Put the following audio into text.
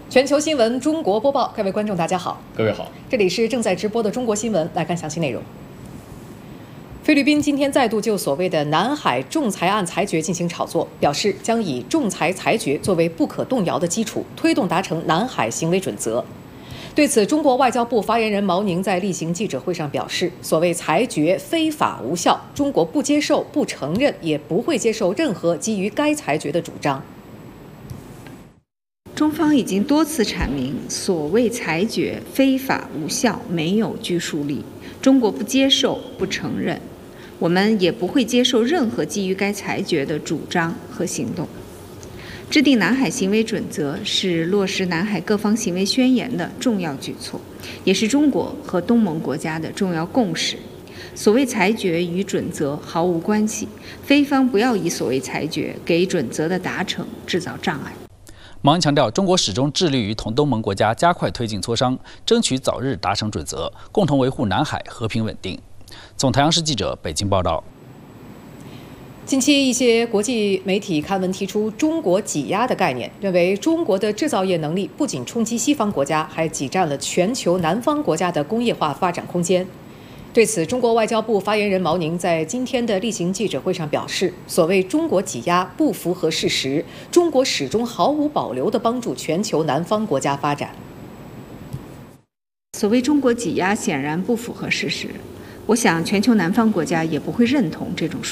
全球新闻中国播报，各位观众大家好， 各位好， 这里是正在直播的中国新闻，来看详细内容。菲律宾今天再度就所谓的南海仲裁案裁决进行炒作，表示将以仲裁裁决作为不可动摇的基础，推动达成南海行为准则。对此，中国外交部发言人毛宁在例行记者会上表示，所谓裁决非法无效，中国不接受、不承认，也不会接受任何基于该裁决的主张。 中方已经多次阐明，所谓裁决非法无效，没有拘束力，中国不接受、不承认，我们也不会接受任何基于该裁决的主张和行动。制定南海行为准则是落实南海各方行为宣言的重要举措，也是中国和东盟国家的重要共识。所谓裁决与准则毫无关系，菲方不要以所谓裁决给准则的达成制造障碍。 毛宁强调，中国始终致力于同东盟国家加快推进磋商，争取早日达成准则，共同维护南海和平稳定。总台央视记者北京报道。 近期，一些国际媒体刊文提出“中国挤压”的概念，认为中国的制造业能力不仅冲击西方国家，还挤占了全球南方国家的工业化发展空间。对此，中国外交部发言人毛宁在今天的例行记者会上表示，所谓中国挤压不符合事实，中国始终毫无保留地帮助全球南方国家发展。 所谓中国挤压显然不符合事实，我想全球南方国家也不会认同这种说法。